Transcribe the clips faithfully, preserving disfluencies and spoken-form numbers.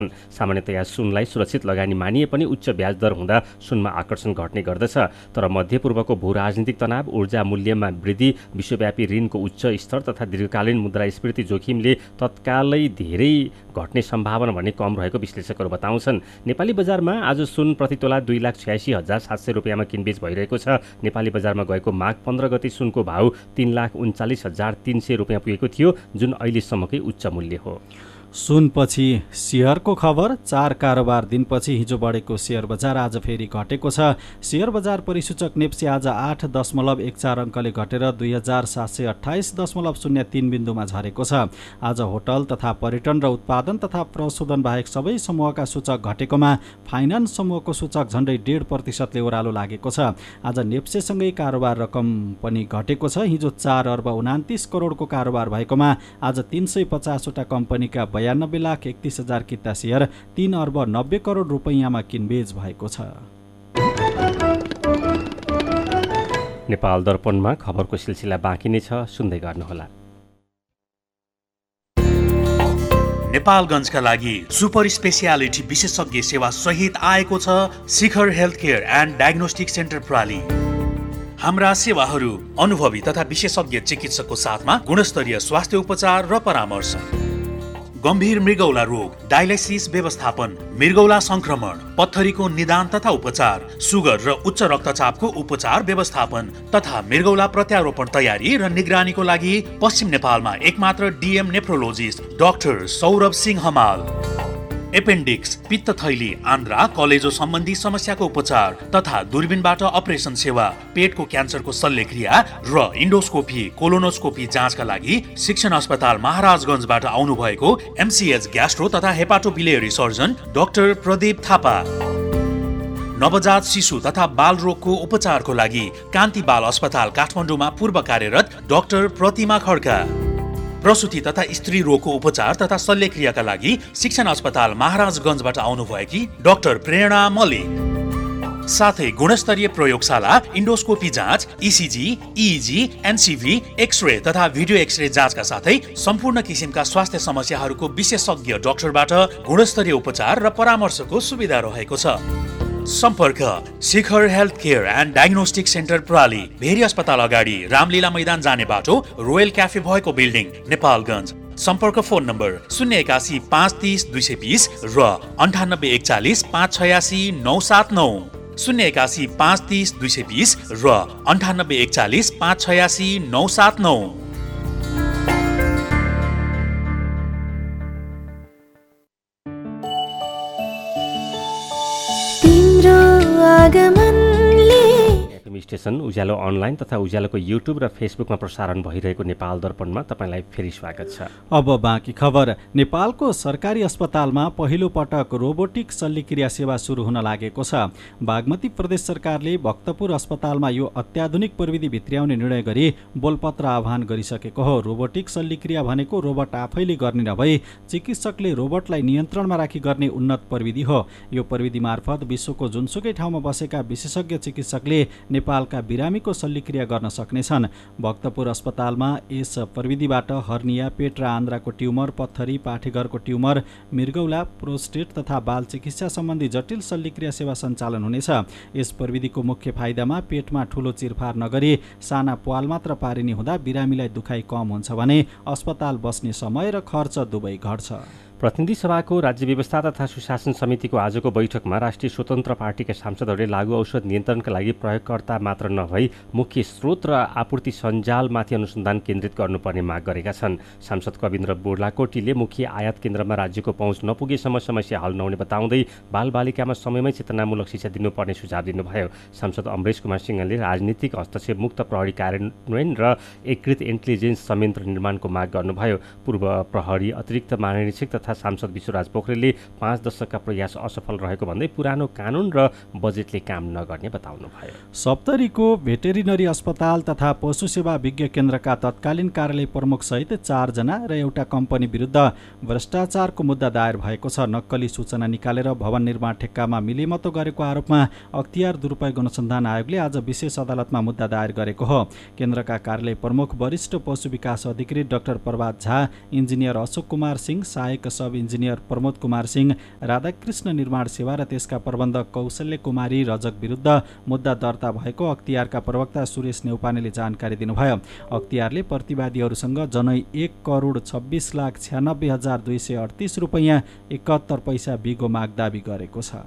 सामान्यतया सुनलाई सुरक्षित लगानी मानिए पनि उच्च ब्याज दर हुँदा सुनमा आकर्षण घट्ने गर्दछ। तर मध्यपूर्वको भू राजनीतिक तनाव, ऊर्जा मूल्यमा वृद्धि, विश्वव्यापी ऋणको उच्च स्तर तथा दीर्घकालीन मुद्रास्फीति जोखिमले तत्कालै धेरै घट्ने सम्भावना भने कम रहेको विश्लेषकहरू बताउँछन्। नेपाली बजारमा आज सुन प्रति तोला दुई लाख छयासी हजार सात सय रुपियाँमा किनबेच भइरहेको छ। नेपाली बजारमा गएको माघ पन्ध्र गते सुनको भाउ तीन लाख उन्चालिस हजार तीन सय रुपियाँ पुगेको थियो, जुन अहिलेसम्मकै उच्च मूल्य हो। सुनपछि सेयरको खबर। चार कारोबार दिनपछि हिजो बढेको सेयर बजार आज फेरि घटेको छ। सेयर बजार परिसूचक नेप्सी आज आठ दशमलव एक चार अङ्कले घटेर दुई हजार सात सय अठाइस दशमलव शून्य तीन बिन्दुमा झरेको छ। आज होटल तथा पर्यटन र उत्पादन तथा प्रशोधन बाहेक सबै समूहका सूचक घटेकोमा फाइनान्स समूहको सूचक झन्डै डेढ प्रतिशतले ओह्रालो लागेको छ। आज नेप्सेसँगै कारोबार रकम पनि घटेको छ। हिजो चार अर्ब उनातिस करोडको कारोबार भएकोमा आज तीन सय पचासवटा कम्पनीका बयानब्बे लाख एकतिस हजार किता सेयर तीन अर्ब नब्बे करोड रुपैयाँमा किनबेच भएको छ। नेपाल दर्पणमा खबरको सिलसिला बाँकी नै छ, सुन्दै गर्नुहोला। नेपालगञ्जका लागि सुपर स्पेसियालिटी विशेषज्ञ सेवा सहित आएको छ शिखर health care and diagnostic centre प्राली। हाम्रा सेवाहरू अनुभवी तथा विशेषज्ञ चिकित्सकको साथमा गुणस्तरीय स्वास्थ्य उपचार र परामर्श, गम्भीर मृगौला रोग, डायलाइसिस व्यवस्थापन, मृगौला संक्रमण, पत्थरीको निदान तथा उपचार, सुगर र उच्च रक्तचापको उपचार व्यवस्थापन तथा मृगौला प्रत्यारोपण तयारी र निगरानीको लागि पश्चिम नेपालमा एकमात्र DM nephrologist doctor Saurabh Singh Hamal. Appendix, पित्त थैली, आन्द्रा, कलेजो सम्बन्धी समस्याको उपचार तथा दूरबीनबाट अपरेसन सेवा, पेटको क्यान्सरको शल्यक्रिया र इन्डोस्कोपी, कोलोनोस्कोपी जाँचका लागि शिक्षण अस्पताल महाराजगञ्जबाट आउनुभएको एमसीएच ग्यास्ट्रो तथा हेपाटोबिलियरी सर्जन डाक्टर प्रदीप थापा। नवजात शिशु तथा बाल रोगको उपचारको लागि कान्ति बाल अस्पताल काठमाडौँमा पूर्व कार्यरत डाक्टर प्रतिमा खड्का। प्रसुति तथा स्त्री रोगको उपचार तथा शल्यक्रियाका लागि शिक्षण अस्पताल महाराजगञ्जबाट आउनुभएकी डाक्टर प्रेरणा मल्लिक। साथै गुणस्तरीय प्रयोगशाला, इन्डोस्कोपी जाँच, इसिजी, इइजी, एनसिभी, एक्सरे तथा भिडियो एक्सरे जाँचका साथै सम्पूर्ण किसिमका स्वास्थ्य समस्याहरूको विशेषज्ञ डाक्टरबाट गुणस्तरीय उपचार र परामर्शको सुविधा रहेको छ। सम्पर्क शिखर health care and diagnostic centre प्राली, very अस्पताल अगाडि रामलीला मैदान जाने बाटो, रोयल क्याफे भएको बिल्डिङ, नेपालगञ्ज। सम्पर्क फोन नम्बर शून्य एकासी पाँच तिस दुई सय बिस र अन्ठानब्बे एकचालिस पाँच छयासी नौ सात नौ, शून्य एकासी पाँच तिस दुई सय बिस र अन्ठानब्बे एकचालिस पाँच छयासी नौ सात नौ। स्टेशन उज्यालो अनलाइन तथा उज्यालोको युट्युब र फेसबुकमा प्रसारण भइरहेको नेपाल दर्पणमा तपाईँलाई फेरि स्वागत छ। अब बाँकी खबर। नेपालको सरकारी अस्पतालमा पहिलो पटक रोबोटिक शल्यक्रिया सेवा सुरु हुन लागेको छ। बागमती प्रदेश सरकारले भक्तपुर अस्पतालमा यो अत्याधुनिक प्रविधि भित्र्याउने निर्णय गरी बोलपत्र आह्वान गरिसकेको हो। रोबोटिक शल्यक्रिया भनेको रोबोट आफैले गर्ने नभई चिकित्सकले रोबोटलाई नियन्त्रणमा राखी गर्ने उन्नत प्रविधि हो। यो प्रविधि मार्फत विश्वको जुनसुकै ठाउँमा बसेका विशेषज्ञ चिकित्सकले नेपालका बिरामीको शल्यक्रिया गर्न सक्नेछन्। भक्तपुर अस्पतालमा यस प्रविधिबाट हर्निया, पेट र आन्द्राको ट्युमर, पत्थरी, पाठेघरको ट्युमर, मृगौला, प्रोस्टेट तथा बाल चिकित्सा सम्बन्धी जटिल शल्यक्रिया सेवा सञ्चालन हुनेछ। यस प्रविधिको मुख्य फाइदामा पेटमा ठूलो चिरफार नगरी साना प्वाल मात्र पारिने हुँदा बिरामीलाई दुखाइ कम हुन्छ भने अस्पताल बस्ने समय र खर्च दुवै घट्छ। प्रतिनिधि सभाको राज्य व्यवस्था तथा सुशासन समितिको आजको बैठकमा राष्ट्रिय स्वतन्त्र पार्टीका सांसदहरूले लागू औषध नियन्त्रणका लागि प्रयोगकर्ता मात्र नभई मुख्य स्रोत र आपूर्ति सञ्जालमाथि अनुसन्धान केन्द्रित गर्नुपर्ने माग गरेका छन्। सांसद कविन्द्र बोर्लाकोटीले मुख्य आयात केन्द्रमा राज्यको पहुँच नपुगेसम्म समस्या हल नहुने बताउँदै बालबालिकामा समयमै चेतनामूलक शिक्षा दिनुपर्ने सुझाव दिनुभयो। सांसद अमरेश कुमार सिंहले राजनीतिक हस्तक्षेप मुक्त प्रहरी कार्यान्वयन र एकीकृत इन्टेलिजेन्स संयन्त्र निर्माणको माग गर्नुभयो। पूर्व प्रहरी अतिरिक्त महानिरीक्षक तथा सांसद विश्वराज पोखरेलले पाँच दशकका प्रयास असफल रहेको भन्दै पुरानो कानुन र बजेटले काम नगर्ने बताउनुभयो। सप्तरीको भेटेरिनरी अस्पताल तथा पशु सेवा विज्ञ केन्द्रका तत्कालीन कार्यालय प्रमुख सहित चारजना र एउटा कम्पनी विरुद्ध भ्रष्टाचारको मुद्दा दायर भएको छ। नक्कली सूचना निकालेर भवन निर्माण ठेक्कामा मिलेमतो गरेको आरोपमा अख्तियार दुरुपयोग अनुसन्धान आयोगले आज विशेष अदालतमा मुद्दा दायर गरेको हो। केन्द्रका कार्यालय प्रमुख वरिष्ठ पशु विकास अधिकारी डाक्टर प्रभात झा, इन्जिनियर अशोक कुमार सिंह, सहायक सब इन्जिनियर प्रमोद कुमार सिंह, राधाकृष्ण निर्माण सेवा र त्यसका प्रबन्धक कौशल्य कुमारी रजक विरुद्ध मुद्दा दर्ता भएको अख्तियारका प्रवक्ता सुरेश नेउपानेले जानकारी दिनुभयो। अख्तियारले प्रतिवादीहरूसँग जनै एक करोड छब्बिस लाख छ्यानब्बे हजार दुई सय अडतिस रुपियाँ एकहत्तर पैसा बिगो माग दावी गरेको छ।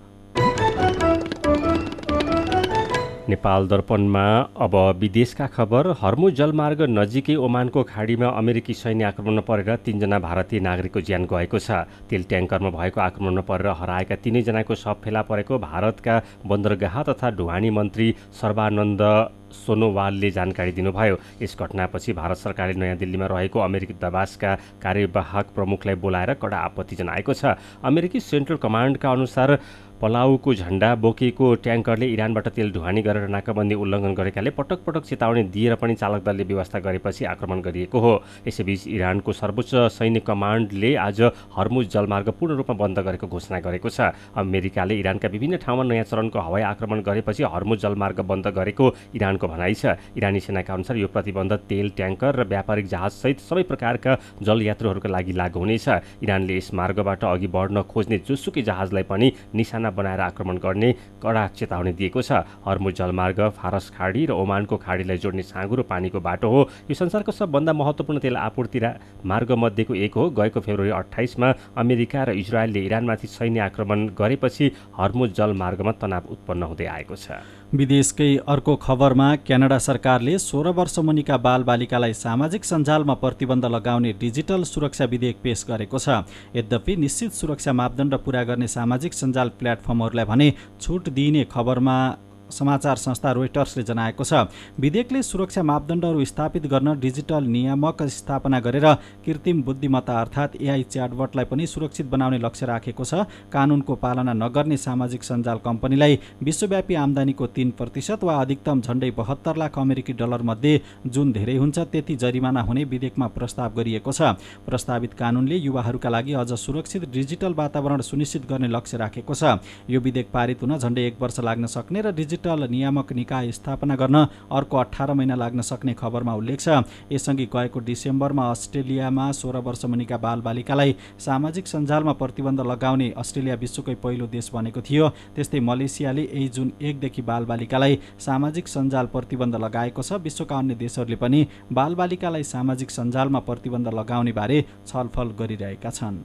नेपाल दर्पणमा अब विदेशका खबर। हर्मुज जलमार्ग नजिकै ओमानको खाडीमा अमेरिकी सैन्य आक्रमणमा परेर तीनजना भारतीय नागरिकको ज्यान गएको छ। तेल ट्याङ्करमा भएको आक्रमणमा परेर हराएका तीनैजनाको शव फेला परेको भारतका बन्दरगाह तथा ढुवानी मन्त्री सर्बानन्द सोनोवालले जानकारी दिनुभयो। यस घटनापछि भारत सरकारले नयाँ दिल्लीमा रहेको अमेरिकी दूतावासका कार्यवाहक प्रमुखलाई बोलाएर कडा आपत्ति जनाएको छ। अमेरिकी सेन्ट्रल कमान्डका अनुसार पलाउको झण्डा बोकेको ट्याङ्करले इरानबाट तेल ढुवानी गरेर नाकाबन्दी उल्लङ्घन गरेकाले पटक पटक चेतावनी दिएर पनि चालक दलले व्यवस्था गरेपछि आक्रमण गरिएको हो। यसैबीच इरानको सर्वोच्च सैन्य कमान्डले आज हर्मुज जलमार्ग पूर्ण रूपमा बन्द गरेको घोषणा गरेको छ। अमेरिकाले इरानका विभिन्न ठाउँमा नयाँ चरणको हवाई आक्रमण गरेपछि हर्मुज जलमार्ग बन्द गरेको इरानको भनाइ छ। इरानी सेनाका अनुसार यो प्रतिबन्ध तेल ट्याङ्कर र व्यापारिक जहाजसहित सबै प्रकारका जलयात्रुहरूका लागि लागू हुनेछ। इरानले यस मार्गबाट अघि बढ्न खोज्ने जोसुकै जहाजलाई पनि निशाना बनाएर आक्रमण गर्ने कडा चेतावनी दिएको छ। हर्मुज जलमार्ग फारस खाडी र ओमानको खाडीलाई जोड्ने साँगुरो पानीको बाटो हो। यो संसारको सबभन्दा महत्त्वपूर्ण तेल आपूर्ति मार्ग मध्येको एक हो। गएको फेब्रुअरी अट्ठाइसमा अमेरिका र इजरायलले इरानमाथि सैन्य आक्रमण गरेपछि हर्मुज जलमार्गमा तनाव उत्पन्न हुँदै आएको छ। विदेशकै अर्को खबरमा क्यानाडा सरकारले सोह्र वर्ष मुनिका बालबालिकालाई सामाजिक सञ्जालमा प्रतिबन्ध लगाउने डिजिटल सुरक्षा विधेयक पेश गरेको छ। यद्यपि निश्चित सुरक्षा मापदण्ड पूरा गर्ने सामाजिक सञ्जाल प्लेटफर्महरूलाई भने छुट दिइने खबरमा समाचार संस्था रोइटर्सले जनाएको छ। विधेयकले सुरक्षा मापदण्डहरू स्थापित गर्न डिजिटल नियामक स्थापना गरेर कृत्रिम बुद्धिमत्ता अर्थात् एआई च्याटबटलाई पनि सुरक्षित बनाउने लक्ष्य राखेको छ। कानुनको पालना नगर्ने सामाजिक सञ्जाल कम्पनीलाई विश्वव्यापी आम्दानीको तीन प्रतिशत वा अधिकतम झण्डै बहत्तर लाख अमेरिकी डलर मध्ये जुन धेरै हुन्छ त्यति जरिमाना हुने विधेयकमा प्रस्ताव गरिएको छ। प्रस्तावित कानुनले युवाहरूका लागि अझ सुरक्षित डिजिटल वातावरण सुनिश्चित गर्ने लक्ष्य राखेको छ। यो विधेयक पारित हुन झण्डै एक वर्ष लाग्न सक्ने र डिजिटल नियामक निकाय स्थापना गर्न अर्को अठार महिना लाग्न सक्ने खबरमा उल्लेख छ। यसअघि गएको डिसेम्बरमा अस्ट्रेलियामा सोह्र वर्ष मुनिका बालबालिकालाई सामाजिक सञ्जालमा प्रतिबन्ध लगाउने अस्ट्रेलिया विश्वकै पहिलो देश बनेको थियो। त्यस्तै मलेसियाले यही जुन एकदेखि बालबालिकालाई सामाजिक सञ्जाल प्रतिबन्ध लगाएको छ। विश्वका अन्य देशहरूले पनि बालबालिकालाई सामाजिक सञ्जालमा प्रतिबन्ध लगाउने बारे छलफल गरिरहेका छन्।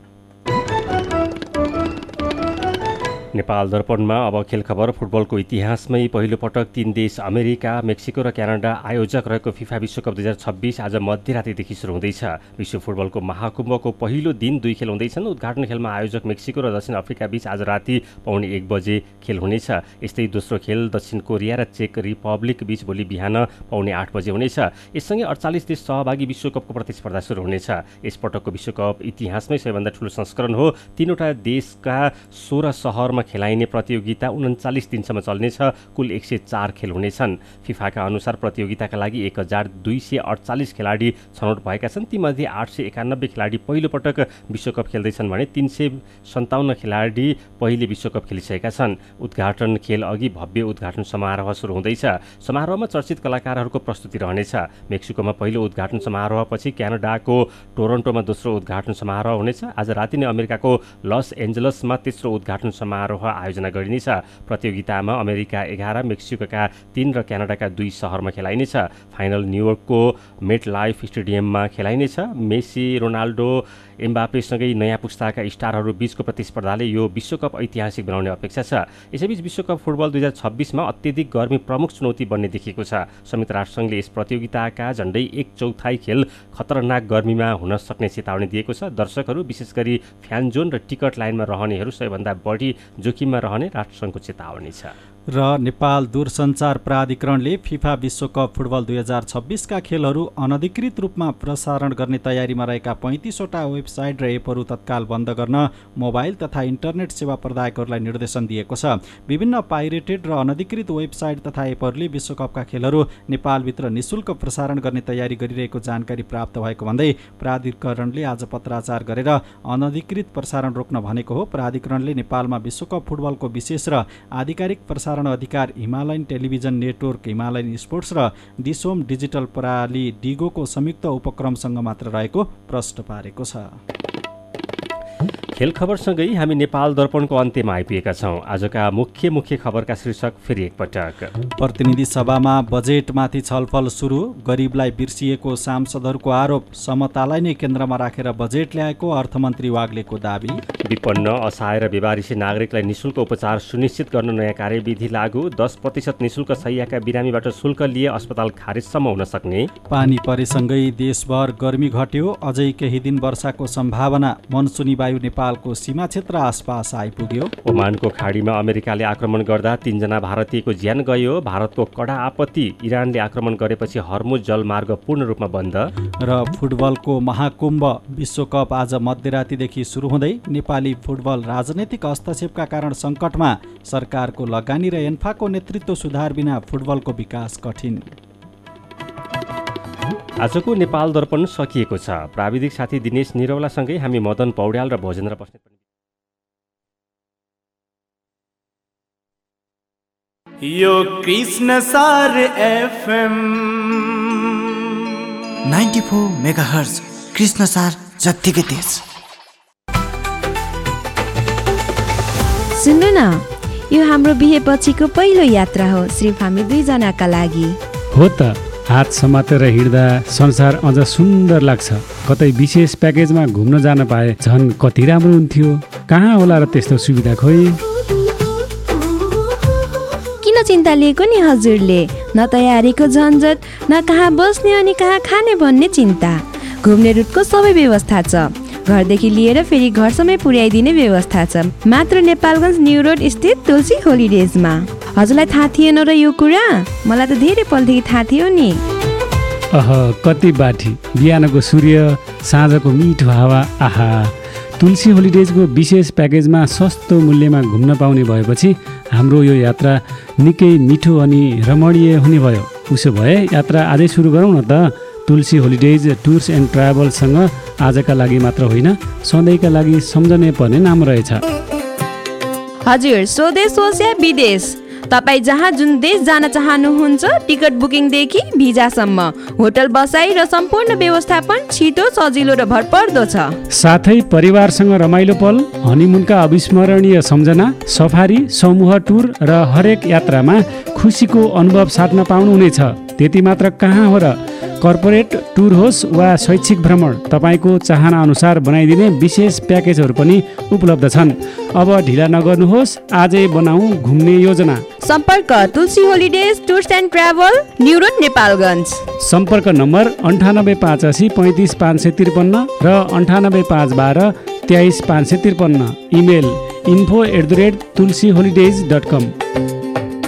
नेपाल दर्पणमा अब खेल खबर। फुटबलको इतिहासमै पहिलो पटक तीन देश अमेरिका, मेक्सिको र क्यानाडा आयोजक रहेको फिफा विश्वकप दुई हजार छब्बिस आज मध्यरातिदेखि सुरु हुँदैछ। विश्व फुटबलको महाकुम्भको पहिलो दिन दुई खेल हुँदैछन्। उद्घाटन खेलमा आयोजक मेक्सिको र दक्षिण अफ्रिका बीच आज राति पौने एक बजे खेल हुनेछ। यस्तै दोस्रो खेल दक्षिण कोरिया र चेक रिपब्लिक बीच भोलि बिहान पौने आठ बजे हुनेछ। यससँगै अडचालिस देश सहभागी विश्वकपको प्रतिस्पर्धा सुरु हुनेछ। यसपटकको विश्वकप इतिहासमै सबैभन्दा ठुलो संस्करण हो। तीनवटा देशका सोह्र सहरमा खेलाइने प्रतियोगिता उन्चालिस दिनसम्म चल्नेछ। कुल एक सय चार खेल हुनेछन्। फिफाका अनुसार प्रतियोगिताका लागि एक हजार दुई सय अडचालिस खेलाडी छनौट भएका छन्। तीमध्ये आठ सय एकानब्बे खेलाडी पहिलोपटक विश्वकप खेल्दैछन् भने तीन सय सन्ताउन्न खेलाडी पहिले विश्वकप खेलिसकेका छन्। उद्घाटन खेल अघि भव्य उद्घाटन समारोह सुरु हुँदैछ। समारोहमा चर्चित कलाकारहरूको प्रस्तुति रहनेछ। मेक्सिकोमा पहिलो उद्घाटन समारोहपछि क्यानाडाको टोरन्टोमा दोस्रो उद्घाटन समारोह हुनेछ। आज राति नै अमेरिकाको लस एन्जलसमा तेस्रो उद्घाटन समारोह आयोजना गरिनेछ। प्रतियोगितामा अमेरिका एघार, मेक्सिकोका तीन र क्यानाडाका दुई सहरमा खेलाइनेछ। फाइनल न्युयोर्कको मेट लाइफ स्टेडियममा खेलाइनेछ। मेसी, रोनाल्डो, एम्बापेसँगै नयाँ पुस्ताका स्टारहरू बीचको प्रतिस्पर्धाले यो विश्वकप ऐतिहासिक बनाउने अपेक्षा छ। यसैबीच विश्वकप फुटबल दुई हजार छब्बिसमा अत्यधिक गर्मी प्रमुख चुनौती बन्ने देखिएको छ। संयुक्त राष्ट्रसङ्घले यस प्रतियोगिताका झण्डै एक चौथाइ खेल खतरनाक गर्मीमा हुन सक्ने चेतावनी दिएको छ। दर्शकहरू विशेष गरी फ्यान जोन र टिकट लाइनमा रहनेहरू सबैभन्दा बढी जोखिममा रहने राष्ट्रसङ्घको चेतावनी छ। र नेपाल दूरसञ्चार प्राधिकरणले फिफा विश्वकप फुटबल दुई हजार छब्बिसका खेलहरू अनधिकृत रूपमा प्रसारण गर्ने तयारीमा रहेका पैँतिसवटा वेबसाइट र एपहरू तत्काल बन्द गर्न मोबाइल तथा इन्टरनेट सेवा प्रदायकहरूलाई निर्देशन दिएको छ। विभिन्न पाइरेटेड र अनधिकृत वेबसाइट तथा एपहरूले विश्वकपका खेलहरू नेपालभित्र निशुल्क प्रसारण गर्ने तयारी गरिरहेको जानकारी प्राप्त भएको भन्दै प्राधिकरणले आज पत्राचार गरेर अनधिकृत प्रसारण रोक्न भनेको हो। प्राधिकरणले नेपालमा विश्वकप फुटबलको विशेष र आधिकारिक प्रसारण अधिकार Himalayan television network, Himalayan sports र डिसोम डिजिटल प्रणाली डिगोको संयुक्त उपक्रमसँग मात्र रहेको प्रश्न पारेको छ। खेल खबरसँगै हामी नेपाल दर्पणको अन्त्यमा आइपुगेका छौँ। आजका मुख्य मुख्य खबरका शीर्षक फेरि एकपटक। प्रतिनिधि सभामा बजेटमाथि छलफल सुरु, गरिबलाई बिर्सिएको सांसदहरूको आरोप, समतालाई नै केन्द्रमा राखेर बजेट ल्याएको अर्थमन्त्री वाग्लेको दाबी। विपन्न, असहाय र बेवारिसी नागरिकलाई निशुल्क उपचार सुनिश्चित गर्न नयाँ कार्यविधि लागू, दस प्रतिशत निशुल्क शैय्याका बिरामीबाट शुल्क लिए अस्पताल खारिजसम्म हुन सक्ने। पानी परेसँगै देशभर गर्मी घट्यो, अझै केही दिन वर्षाको सम्भावना, मनसुनी वायु नेपालको सीमा क्षेत्र आसपास आइपुग्यो। ओमानको खाडीमा अमेरिकाले आक्रमण गर्दा तीनजना भारतीयको ज्यान गयो, भारतको कडा आपत्ति, इरानले आक्रमण गरेपछि हर्मुज जलमार्ग पूर्ण रूपमा बन्द। र फुटबलको महाकुम्भ, विश्वकप आज मध्यरातिदेखि सुरु हुँदै, नेपाली फुटबल राजनैतिक हस्तक्षेपका कारण सङ्कटमा, सरकारको लगानी र एन्फाको नेतृत्व सुधार बिना फुटबलको विकास कठिन। आजको नेपाल दर्पण सकिएको छ। प्राविधिक साथी दिनेश निरौलासँगै हामी मदन पौड्याल र भोजेन्द्र बस्नेत पनि। यो कृष्ण सार FM ninety four megahertz Krishna सार जत्तिकै तेज। सुन्नु न, यो हाम्रो बिहेपछिको पहिलो यात्रा हो, सिर्फ हामी दुईजनाका लागि। हो त, हात समातेर हिँड्दा संसार अझ सुन्दर लाग्छ। कतै विशेष प्याकेजमा घुम्न जान पाए झन् कति राम्रो हुन्थ्यो। कहाँ होला र त्यस्तो सुविधा खोइ। किन चिन्ता लिएको नि हजुरले? न तयारीको झन्झट, न कहाँ बस्ने अनि कहाँ खाने भन्ने चिन्ता। घुम्ने रुटको सबै व्यवस्था छ, घरदेखि लिएर फेरि घरसम्मै पुर्याइदिने व्यवस्था छ, मात्र नेपालगञ्ज न्यू रोड स्थित तुलसी होलिडेजमा। हजुरलाई थाहा थिएन र यो कुरा? मलाई त धेरै पलदेखि थाहा थियो नि। अह, कति बाठी, बिहानको सूर्य, साँझको मिठो हावा, आहा। तुलसी होलिडेजको विशेष प्याकेजमा सस्तो मूल्यमा घुम्न पाउने भएपछि हाम्रो यो यात्रा निकै मिठो अनि रमणीय हुने भयो। उसो भए यात्रा आजै सुरु गरौँ न त। तुलसी होलिडेज टुर्स एन्ड ट्राभल्ससँग आजका लागि मात्र होइन, सधैँका लागि सम्झनै पर्ने नाम रहेछ। हजुर, स्वदेश होस् या विदेश, तपाईँ जहाँ जुन देश जान चाहनुहुन्छ, टिकट बुकिङदेखि भिजासम्म, होटल बसाई र सम्पूर्ण व्यवस्थापन छिटो, सजिलो र भरपर्दो छ। साथै परिवारसँग रमाइलो पल, हनिमुनका अविस्मरणीय सम्झना, सफारी, समूह टुर र हरेक यात्रामा खुसीको अनुभव साट्न पाउनुहुनेछ। त्यति मात्र कहाँ हो र, कर्पोरेट टुर होस् वा शैक्षिक भ्रमण, तपाईँको चाहना अनुसार बनाइदिने विशेष प्याकेजहरू पनि उपलब्ध छन्। अब ढिला नगर्नुहोस्, आजै बनाऊ घुम्ने योजना। सम्पर्क तुलसी holidays tours and travel, new road, Nepalgunj. सम्पर्क नम्बर अन्ठानब्बे पाँच असी पैँतिस पाँच सय त्रिपन्न र अन्ठानब्बे पाँच बाह्र तेइस पाँच सय त्रिपन्न। Email info at the rate Tulsi holidays dot com.